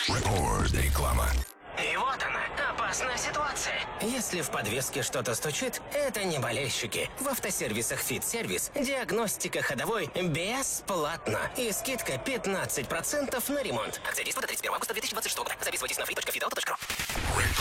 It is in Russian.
Реклама. И вот она, опасная ситуация. Если в подвеске что-то стучит, это не болельщики. В автосервисах «Фит-сервис» диагностика ходовой бесплатно. И скидка 15% на ремонт. Акция действует до 31 августа 2026 года. Записывайтесь на free.fitauto.ru.